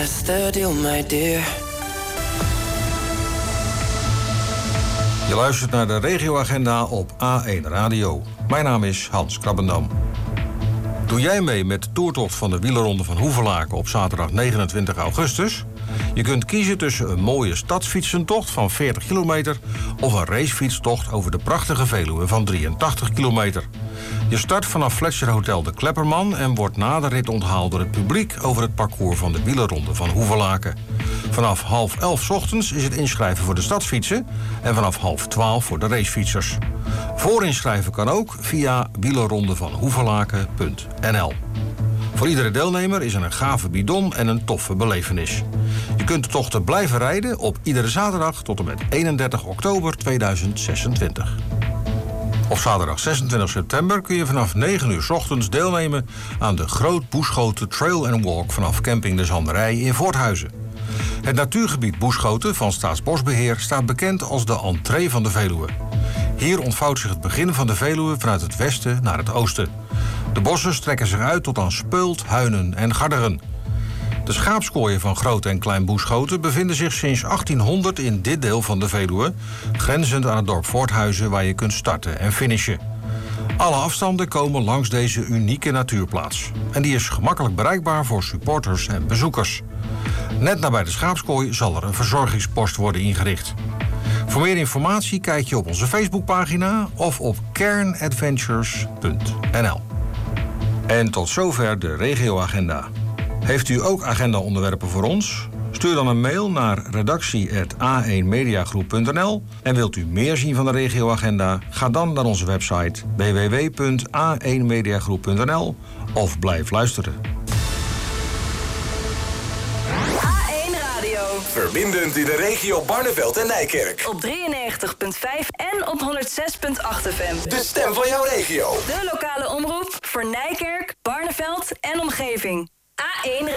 that's the deal, my dear. Je luistert naar de regioagenda op A1 Radio. Mijn naam is Hans Krabbendam. Doe jij mee met de toertocht van de wielerronde van Hoevelaken op zaterdag 29 augustus? Je kunt kiezen tussen een mooie stadsfietsentocht van 40 kilometer of een racefietstocht over de prachtige Veluwe van 83 kilometer. Je start vanaf Fletcher Hotel de Klepperman en wordt na de rit onthaald door het publiek over het parcours van de wielerronde van Hoevelaken. Vanaf 10:30 ochtends is het inschrijven voor de stadsfietsen en vanaf 11:30 voor de racefietsers. Voorinschrijven kan ook via wielerrondevanhoevelaken.nl. Voor iedere deelnemer is er een gave bidon en een toffe belevenis. Je kunt de tochten blijven rijden op iedere zaterdag tot en met 31 oktober 2026. Op zaterdag 26 september kun je vanaf 9 uur 's ochtends deelnemen aan de Groot Boeschoten Trail and Walk vanaf camping De Zanderij in Voorthuizen. Het natuurgebied Boeschoten van Staatsbosbeheer staat bekend als de entree van de Veluwe. Hier ontvouwt zich het begin van de Veluwe vanuit het westen naar het oosten. De bossen strekken zich uit tot aan Speult, Huinen en Garderen. De schaapskooien van Groot en Klein Boeschoten bevinden zich sinds 1800 in dit deel van de Veluwe, grenzend aan het dorp Voorthuizen waar je kunt starten en finishen. Alle afstanden komen langs deze unieke natuurplaats. En die is gemakkelijk bereikbaar voor supporters en bezoekers. Net nabij de schaapskooi zal er een verzorgingspost worden ingericht. Voor meer informatie kijk je op onze Facebookpagina of op kernadventures.nl. En tot zover de regioagenda. Heeft u ook agendaonderwerpen voor ons? Stuur dan een mail naar redactie@a1mediagroep.nl. En wilt u meer zien van de regioagenda? Ga dan naar onze website www.a1mediagroep.nl of blijf luisteren. A1 Radio. Verbindend in de regio Barneveld en Nijkerk. Op 93.5 en op 106.8 FM. De stem van jouw regio. De lokale omroep voor Nijkerk, Barneveld en omgeving. A1